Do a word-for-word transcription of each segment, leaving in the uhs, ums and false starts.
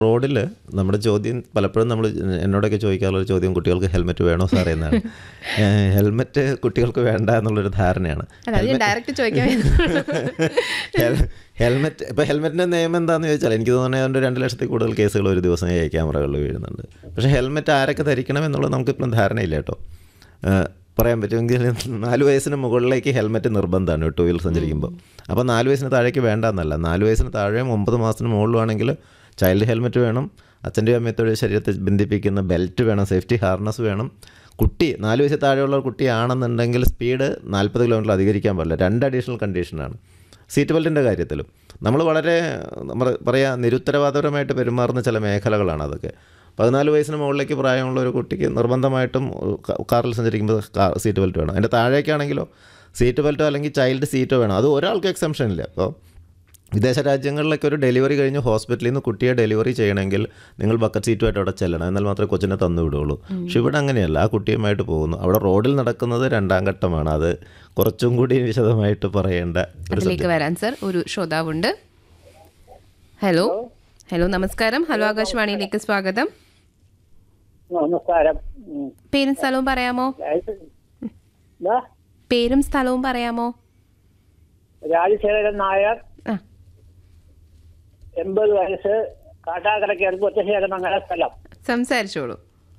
റോഡിൽ നമ്മുടെ ചോദ്യം പലപ്പോഴും നമ്മൾ എന്നോടൊക്കെ ചോദിക്കാറുള്ള ചോദ്യം കുട്ടികൾക്ക് ഹെൽമെറ്റ് വേണോ സാറേ എന്നാണ്. ഹെൽമെറ്റ് കുട്ടികൾക്ക് വേണ്ട എന്നുള്ളൊരു ധാരണയാണ്. ഹെൽമെറ്റ് ഇപ്പോൾ ഹെൽമെറ്റിൻ്റെ നിയമം എന്താണെന്ന് ചോദിച്ചാൽ എനിക്ക് തോന്നുന്നത് അതുകൊണ്ട് രണ്ട് ലക്ഷത്തിൽ കൂടുതൽ കേസുകൾ ഒരു ദിവസം എ ക്യാമറകളിൽ വീഴുന്നുണ്ട്. പക്ഷേ ഹെൽമെറ്റ് ആരൊക്കെ ധരിക്കണം എന്നുള്ളത് നമുക്കിപ്പോഴും ധാരണയില്ല കേട്ടോ. പറയാൻ പറ്റുമെങ്കിൽ നാല് വയസ്സിന് മുകളിലേക്ക് ഹെൽമെറ്റ് നിർബന്ധമാണ് ടൂ വീലർ സഞ്ചരിക്കുമ്പോൾ. അപ്പോൾ നാല് വയസ്സിന് താഴേക്ക് വേണ്ടെന്നല്ല, നാല് വയസ്സിന് താഴെയും ഒമ്പത് മാസത്തിന് മുകളിലാണെങ്കിൽ ചൈൽഡ് ഹെൽമെറ്റ് വേണം, അച്ഛൻ്റെയും അമ്മയത്തോടെ ശരീരത്തെ ബന്ധിപ്പിക്കുന്ന ബെൽറ്റ് വേണം, സേഫ്റ്റി ഹാർനസ് വേണം. കുട്ടി നാല് വയസ്സിൽ താഴെയുള്ള കുട്ടിയാണെന്നുണ്ടെങ്കിൽ സ്പീഡ് നാൽപ്പത് കിലോമീറ്റർ അധികരിക്കാൻ പാടില്ല. രണ്ട് അഡീഷണൽ കണ്ടീഷനാണ്. സീറ്റ് ബെൽറ്റിൻ്റെ കാര്യത്തിലും നമ്മൾ വളരെ നമ്മൾ പറയാ നിരുത്തരവാദപരമായിട്ട് പെരുമാറുന്ന ചില മേഖലകളാണ് അതൊക്കെ. പതിനാല് വയസ്സിന് മുകളിലേക്ക് പ്രായമുള്ള ഒരു കുട്ടിക്ക് നിർബന്ധമായിട്ടും കാറിൽ സഞ്ചരിക്കുമ്പോൾ സീറ്റ് ബെൽറ്റ് വേണം. അതിൻ്റെ താഴേക്കാണെങ്കിലോ സീറ്റ് ബെൽറ്റോ അല്ലെങ്കിൽ ചൈൽഡ് സീറ്റോ വേണം. അത് ഒരാൾക്ക് എക്സംഷൻ ഇല്ല. അപ്പോൾ വിദേശ രാജ്യങ്ങളിലൊക്കെ ഒരു ഡെലിവറി കഴിഞ്ഞ് ഹോസ്പിറ്റലിൽ നിന്ന് കുട്ടിയെ ഡെലിവറി ചെയ്യണമെങ്കിൽ നിങ്ങൾ ബക്കറ്റ് സീറ്റുമായിട്ട് അവിടെ ചെല്ലണം, എന്നാൽ മാത്രമേ കൊച്ചിനെ തന്നു വിടുകയുള്ളൂ. പക്ഷെ ഇവിടെ അങ്ങനെയല്ല, ആ കുട്ടിയുമായിട്ട് പോകുന്നു. അവിടെ റോഡിൽ നടക്കുന്നത് രണ്ടാം ഘട്ടമാണ്. അത് കുറച്ചും കൂടി വിശദമായിട്ട് പറയേണ്ട അതിലേക്ക് വരാൻ സർ ഒരു ശ്രോതാവുണ്ട്. ഹലോ ഹലോ നമസ്കാരം. ഹലോ ആകാശവാണിയിലേക്ക് സ്വാഗതം. നമസ്കാരം. പേരും സ്ഥലവും പറയാമോ? പേരും സ്ഥലവും പറയാമോ? രാജശേഖരൻ നായർ, എൺപത് വയസ്സ്, കാട്ടാക്കടയ്ക്ക് അടുത്ത് ഒറ്റശേഖരം അങ്ങനെ സ്ഥലം. സംസാരിച്ചോളൂ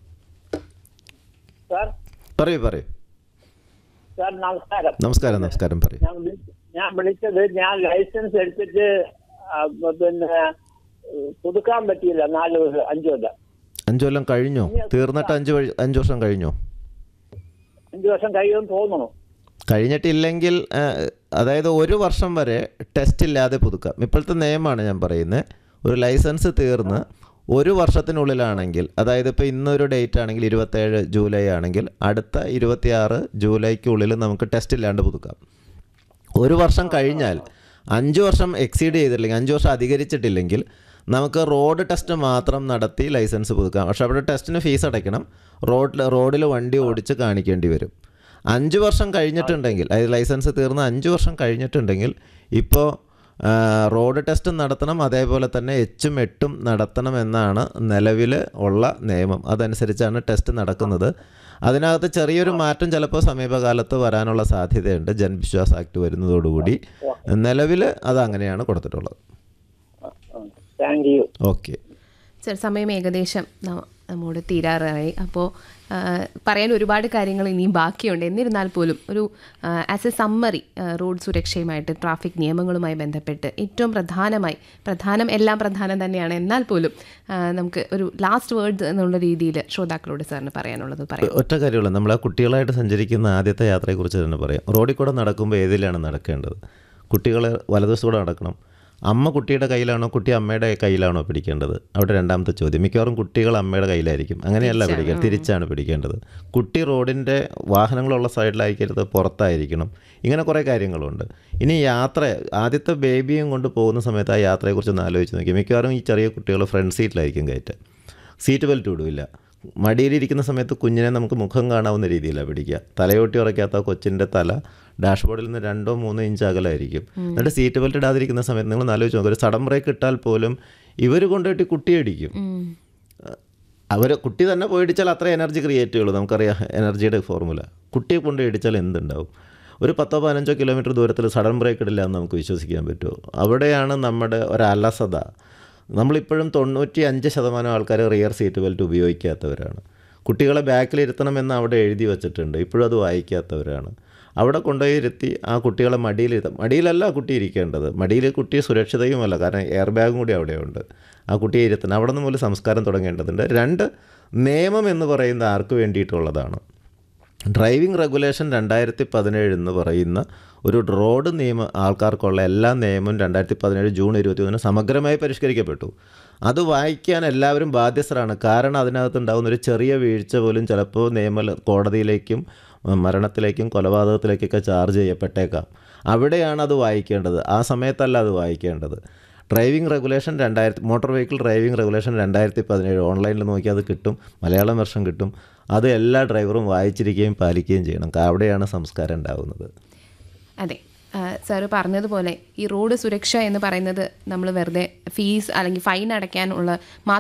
സാർ. പറയൂ പറയൂ സാർ നമസ്കാരം. നമസ്കാരം നമസ്കാരം പറയൂ. ഞാൻ ഞാൻ വിളിച്ചത്, ഞാൻ ലൈസൻസ് എടുത്തിട്ട് പിന്നെ പുതുക്കാൻ പറ്റിയില്ല. നാല് വർഷം അഞ്ചു കൊല്ലം അഞ്ചു കൊല്ലം കഴിഞ്ഞോ? തീർന്നിട്ട് അഞ്ച് അഞ്ച് വർഷം കഴിഞ്ഞോ? അഞ്ചു വർഷം കഴിയുമെന്ന് തോന്നുന്നു. കഴിഞ്ഞിട്ടില്ലെങ്കിൽ അതായത് ഒരു വർഷം വരെ ടെസ്റ്റ് ഇല്ലാതെ പുതുക്കാം. ഇപ്പോഴത്തെ നിയമമാണ് ഞാൻ പറയുന്നത്. ഒരു ലൈസൻസ് തീർന്ന് ഒരു വർഷത്തിനുള്ളിലാണെങ്കിൽ, അതായത് ഇപ്പോൾ ഇന്നൊരു ഡേറ്റ് ആണെങ്കിൽ ഇരുപത്തേഴ് ജൂലൈ ആണെങ്കിൽ അടുത്ത ഇരുപത്തിയാറ് ജൂലൈക്കുള്ളിൽ നമുക്ക് ടെസ്റ്റ് ഇല്ലാണ്ട് പുതുക്കാം. ഒരു വർഷം കഴിഞ്ഞാൽ അഞ്ച് വർഷം എക്സീഡ് ചെയ്തിട്ടില്ലെങ്കിൽ, അഞ്ച് വർഷം അധികരിച്ചിട്ടില്ലെങ്കിൽ നമുക്ക് റോഡ് ടെസ്റ്റ് മാത്രം നടത്തി ലൈസൻസ് പുതുക്കാം. പക്ഷേ അവിടെ ടെസ്റ്റിന് ഫീസ് അടയ്ക്കണം. റോഡിൽ റോഡിൽ വണ്ടി ഓടിച്ച് കാണിക്കേണ്ടി വരും. അഞ്ച് വർഷം കഴിഞ്ഞിട്ടുണ്ടെങ്കിൽ, അതായത് ലൈസൻസ് തീർന്ന് അഞ്ച് വർഷം കഴിഞ്ഞിട്ടുണ്ടെങ്കിൽ ഇപ്പോൾ റോഡ് ടെസ്റ്റ് നടത്തണം, അതേപോലെ തന്നെ എച്ചും എട്ടും നടത്തണം എന്നാണ് നിലവിൽ ഉള്ള നിയമം. അതനുസരിച്ചാണ് ടെസ്റ്റ് നടക്കുന്നത്. അതിനകത്ത് ചെറിയൊരു മാറ്റം ചിലപ്പോൾ സമീപകാലത്ത് വരാനുള്ള സാധ്യതയുണ്ട്. ജൻവിശ്വാസ് ആക്ട് വരുന്നതോടുകൂടി. നിലവിൽ അത് അങ്ങനെയാണ് കൊടുത്തിട്ടുള്ളത്. ഓക്കെ സർ, സമയം ഏകദേശം നമ്മോട് തീരാറായി. അപ്പോൾ പറയാൻ ഒരുപാട് കാര്യങ്ങൾ ഇനിയും ബാക്കിയുണ്ട്. എന്നിരുന്നാൽ പോലും ഒരു as A summary, road സുരക്ഷയുമായിട്ട് traffic നിയമങ്ങളുമായി ബന്ധപ്പെട്ട് ഏറ്റവും പ്രധാനമായി, പ്രധാനം എല്ലാം പ്രധാനം തന്നെയാണ്, എന്നാൽ പോലും നമുക്ക് ഒരു ലാസ്റ്റ് വേർഡ് എന്നുള്ള രീതിയിൽ ശ്രോതാക്കളോട് സാറിന് പറയാനുള്ളത് പറയാം. ഒറ്റ കാര്യമുള്ളൂ, നമ്മൾ ആ കുട്ടികളായിട്ട് സഞ്ചരിക്കുന്ന ആദ്യത്തെ യാത്രയെക്കുറിച്ച് തന്നെ പറയാം. റോഡിൽ കൂടെ നടക്കുമ്പോൾ ഏതിലാണ് നടക്കേണ്ടത്? കുട്ടികൾ വലതുവശത്തൂടെ നടക്കണം. അമ്മ കുട്ടിയുടെ കയ്യിലാണോ, കുട്ടി അമ്മയുടെ കയ്യിലാണോ പിടിക്കേണ്ടത്? അവിടെ രണ്ടാമത്തെ ചോദ്യം. മിക്കവാറും കുട്ടികൾ അമ്മയുടെ കയ്യിലായിരിക്കും. അങ്ങനെയല്ല പിടിക്കേണ്ടത്, തിരിച്ചാണ് പിടിക്കേണ്ടത്. കുട്ടി റോഡിൻ്റെ വാഹനങ്ങളുള്ള സൈഡിലായിരിക്കരുത്, പുറത്തായിരിക്കണം. ഇങ്ങനെ കുറേ കാര്യങ്ങളുണ്ട്. ഇനി യാത്ര, ആദ്യത്തെ ബേബിയും കൊണ്ട് പോകുന്ന സമയത്ത് ആ യാത്രയെക്കുറിച്ച് ഒന്ന് ആലോചിച്ച് നോക്കി. മിക്കവാറും ഈ ചെറിയ കുട്ടികൾ ഫ്രണ്ട് സീറ്റിലായിരിക്കും കയറ്റുക. സീറ്റ് ബെൽറ്റ് ഇടില്ല. മടിയിലിരിക്കുന്ന സമയത്ത് കുഞ്ഞിനെ നമുക്ക് മുഖം കാണാവുന്ന രീതിയിലാണ് പിടിക്കുക. തലയോട്ടി ഉറയ്ക്കാത്ത കൊച്ചിൻ്റെ തല ഡാഷ്ബോർഡിൽ നിന്ന് രണ്ടോ മൂന്നോ ഇഞ്ച് അകലായിരിക്കും. എന്നിട്ട് സീറ്റ് ബെൽറ്റ് ഇടാതിരിക്കുന്ന സമയത്ത് നിങ്ങൾ ആലോചിച്ച് നോക്കുക, ഒരു സഡൻ ബ്രേക്ക് ഇട്ടാൽ പോലും ഇവർ കൊണ്ടുപോയിട്ട് കുട്ടിയെ ഇടിക്കും. അവർ കുട്ടി തന്നെ പോയി ഇടിച്ചാൽ അത്ര എനർജി ക്രിയേറ്റ് ചെയ്യുള്ളൂ. നമുക്കറിയാം എനർജിയുടെ ഫോർമുല. കുട്ടിയെ കൊണ്ട് ഇടിച്ചാൽ എന്തുണ്ടാവും? ഒരു പത്തോ പതിനഞ്ചോ കിലോമീറ്റർ ദൂരത്തിൽ സഡൻ ബ്രേക്ക് ഇടില്ല എന്ന് നമുക്ക് വിശ്വസിക്കാൻ പറ്റുമോ? അവിടെയാണ് നമ്മുടെ ഒരു അലസത. നമ്മളിപ്പോഴും തൊണ്ണൂറ്റി അഞ്ച് ശതമാനം ആൾക്കാർ റിയർ സീറ്റ് ബെൽറ്റ് ഉപയോഗിക്കാത്തവരാണ്. കുട്ടികളെ ബാക്കിലിരുത്തണമെന്ന് അവിടെ എഴുതി വച്ചിട്ടുണ്ട്, ഇപ്പോഴും അത് വായിക്കാത്തവരാണ്. അവിടെ കൊണ്ടുപോയി ഇരുത്തി ആ കുട്ടികളെ മടിയിലിരുത്താം. മടിയിലല്ല കുട്ടി ഇരിക്കേണ്ടത്. മടിയിൽ കുട്ടി സുരക്ഷിതയുമല്ല, കാരണം എയർ ബാഗും കൂടി അവിടെയുണ്ട്. ആ കുട്ടിയെ ഇരുത്തണം. അവിടെ നിന്ന് പോലും സംസ്കാരം തുടങ്ങേണ്ടതുണ്ട്. രണ്ട്, നിയമം എന്ന് പറയുന്നത് ആർക്ക് വേണ്ടിയിട്ടുള്ളതാണ്? ഡ്രൈവിംഗ് റെഗുലേഷൻ രണ്ടായിരത്തി പതിനേഴ് എന്ന് പറയുന്ന ഒരു റോഡ് നിയമം, ആൾക്കാർക്കുള്ള എല്ലാ നിയമവും രണ്ടായിരത്തി പതിനേഴ് ജൂൺ ഇരുപത്തി ഒന്നിന് സമഗ്രമായി പരിഷ്കരിക്കപ്പെട്ടു. അത് വായിക്കാൻ എല്ലാവരും ബാധ്യസ്ഥരാണ്. കാരണം അതിനകത്തുണ്ടാകുന്നൊരു ചെറിയ വീഴ്ച പോലും ചിലപ്പോൾ നിയമ കോടതിയിലേക്കും മരണത്തിലേക്കും കൊലപാതകത്തിലേക്കൊക്കെ ചാർജ് ചെയ്യപ്പെട്ടേക്കാം. അവിടെയാണ് അത് വായിക്കേണ്ടത്, ആ സമയത്തല്ല അത് വായിക്കേണ്ടത്. ഡ്രൈവിംഗ് റെഗുലേഷൻ രണ്ടായിരത്തി മോട്ടോർ വെഹിക്കിൾ ഡ്രൈവിംഗ് റെഗുലേഷൻ രണ്ടായിരത്തി പതിനേഴ് ഓൺലൈനിൽ നോക്കിയാൽ അത് കിട്ടും, മലയാളം വെർഷൻ കിട്ടും. അത് എല്ലാ ഡ്രൈവറും വായിച്ചിരിക്കുകയും പാലിക്കുകയും ചെയ്യണം. അവിടെയാണ് സംസ്കാരം ഉണ്ടാകുന്നത്. അതെ, സാറ് പറഞ്ഞതുപോലെ ഈ റോഡ് സുരക്ഷ എന്ന് പറയുന്നത് നമ്മൾ വെറുതെ ഫീസ് അല്ലെങ്കിൽ ഫൈൻ അടയ്ക്കാനുള്ള